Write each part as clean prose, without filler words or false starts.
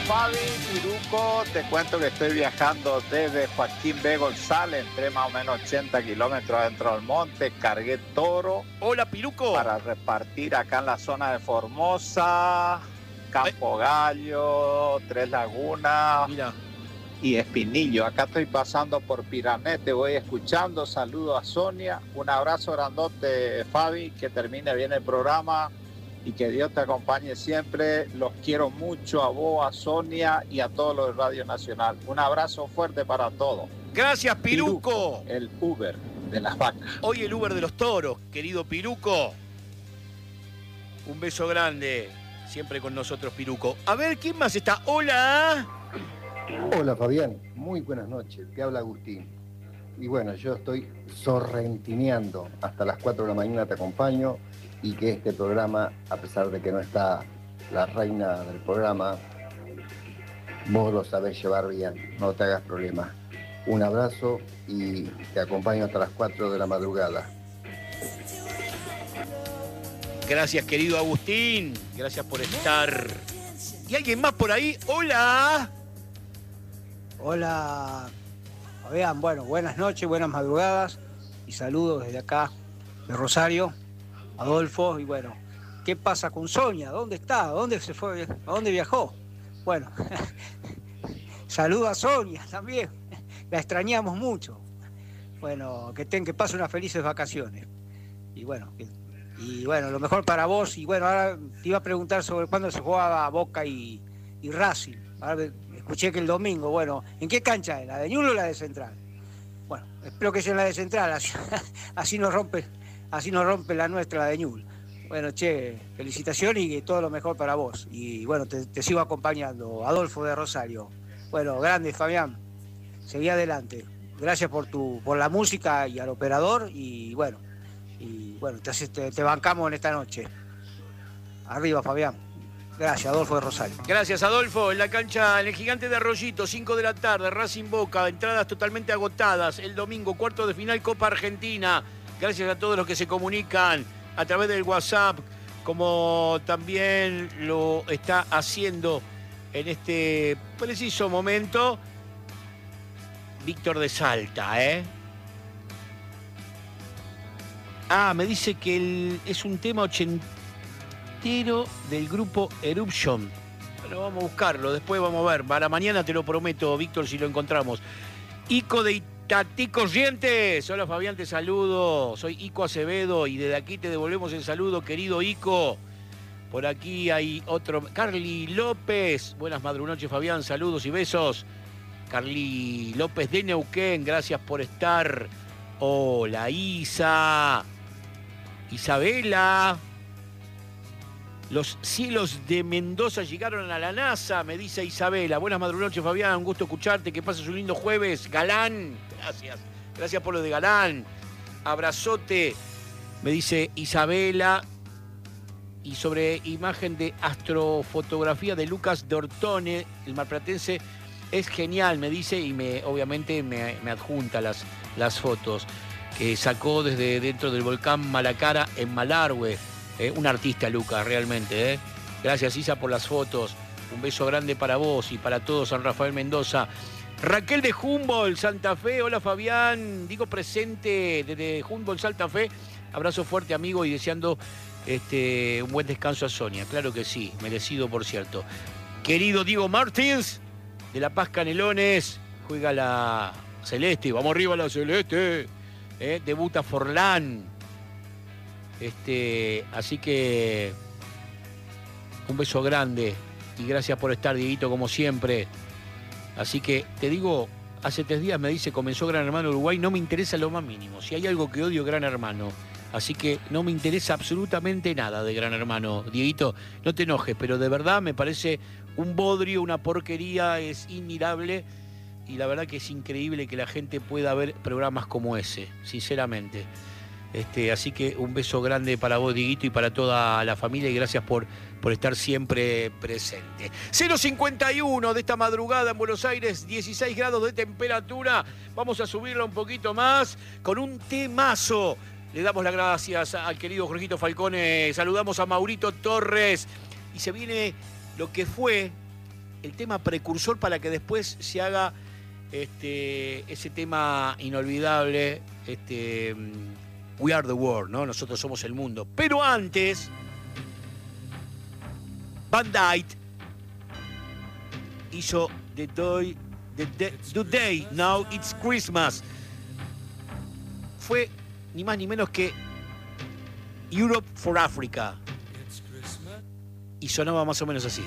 Fabi, Piruco, te cuento que estoy viajando desde Joaquín B. González, entré más o menos 80 kilómetros adentro del monte, cargué toro. Hola, Piruco. Para repartir acá en la zona de Formosa, Campo Gallo, Tres Lagunas. Mira. Y Espinillo. Acá estoy pasando por Piranet, te voy escuchando. Saludos a Sonia. Un abrazo grandote, Fabi, que termine bien el programa y que Dios te acompañe siempre. Los quiero mucho a vos, a Sonia y a todos los de Radio Nacional. Un abrazo fuerte para todos. Gracias, Piruco. El Uber de las vacas. Hoy el Uber de los toros, querido Piruco. Un beso grande. Siempre con nosotros, Piruco. A ver, ¿quién más está? Hola. Hola Fabián, muy buenas noches, te habla Agustín. Y bueno, yo estoy sorrentineando, hasta las 4 de la mañana te acompaño y que este programa, a pesar de que no está la reina del programa, vos lo sabés llevar bien, no te hagas problema. Un abrazo y te acompaño hasta las 4 de la madrugada. Gracias, querido Agustín, gracias por estar. ¿Y alguien más por ahí? Hola. Hola, Fabián, bueno, buenas noches, buenas madrugadas y saludos desde acá, de Rosario, Adolfo, y bueno, ¿qué pasa con Sonia? ¿Dónde está? ¿Dónde se fue? ¿A dónde viajó? Bueno, saludos a Sonia también, la extrañamos mucho. Bueno, que pase unas felices vacaciones. Y bueno, lo mejor para vos, y bueno, ahora te iba a preguntar sobre cuándo se jugaba Boca y Racing. Ahora escuché que el domingo, bueno, ¿en qué cancha es? ¿La de Ñuble o la de Central? Bueno, espero que sea la de Central, así nos rompe la nuestra, la de Ñuble. Bueno, che, felicitaciones y todo lo mejor para vos. Y bueno, te sigo acompañando, Adolfo de Rosario. Bueno, grande, Fabián, seguí adelante. Gracias por la música y al operador y bueno, te bancamos en esta noche. Arriba, Fabián. Gracias, Adolfo de Rosario. Gracias, Adolfo. En la cancha, en el Gigante de Arroyito, 5 de la tarde, Racing Boca, entradas totalmente agotadas. El domingo, cuarto de final, Copa Argentina. Gracias a todos los que se comunican a través del WhatsApp, como también lo está haciendo en este preciso momento Víctor de Salta, ¿eh? Me dice que es un tema del grupo Eruption. Bueno, vamos a buscarlo, después vamos a ver. Para mañana te lo prometo, Víctor, si lo encontramos. Ico de Itatí Corrientes. Hola, Fabián, te saludo. Soy Ico Acevedo y desde aquí te devolvemos el saludo, querido Ico. Por aquí hay otro. Carly López. Buenas madrunoches, Fabián. Saludos y besos. Carly López de Neuquén, gracias por estar. Hola, Isa. Isabela. Los cielos de Mendoza llegaron a la NASA, me dice Isabela. Buenas madrugonoches, Fabián, un gusto escucharte, que pases un lindo jueves. Galán, gracias por lo de Galán. Abrazote, me dice Isabela. Y sobre imagen de astrofotografía de Lucas Dortone, el marplatense, es genial, me dice, y obviamente me adjunta las fotos que sacó desde dentro del volcán Malacara en Malargüe. Un artista, Lucas, realmente. Gracias, Isa, por las fotos. Un beso grande para vos y para todos, San Rafael Mendoza. Raquel de Humboldt, Santa Fe. Hola, Fabián. Digo presente desde Humboldt, Santa Fe. Abrazo fuerte, amigo, y deseando un buen descanso a Sonia. Claro que sí, merecido, por cierto. Querido Diego Martins, de La Paz, Canelones. Juega la Celeste. Vamos arriba, la Celeste. Debuta Forlán. Así que un beso grande y gracias por estar, Dieguito, como siempre. Así que te digo, hace 3 días me dice, comenzó Gran Hermano Uruguay, no me interesa lo más mínimo. Si hay algo que odio, Gran Hermano. Así que no me interesa absolutamente nada de Gran Hermano. Dieguito, no te enojes, pero de verdad me parece un bodrio, una porquería, es inmirable. Y la verdad que es increíble que la gente pueda ver programas como ese, sinceramente. Así que un beso grande para vos, Dieguito, y para toda la familia, y gracias por estar siempre presente. 051 de esta madrugada en Buenos Aires, 16 grados de temperatura. Vamos a subirla un poquito más con un temazo. Le damos las gracias al querido Jorgito Falcone, saludamos a Maurito Torres, y se viene lo que fue el tema precursor para que después se haga ese tema inolvidable, We Are the World, ¿no? Nosotros somos el mundo. Pero antes, Van Dyke hizo The Day, Now It's Christmas. Fue ni más ni menos que Europe for Africa. Y sonaba más o menos así.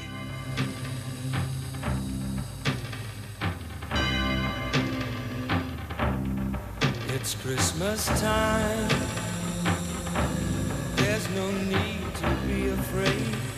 It's Christmas time. There's no need to be afraid.